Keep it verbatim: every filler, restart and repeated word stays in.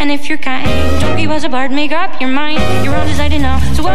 And if you're kind, don't be was a bard, make up your mind. You're undecided enough, so what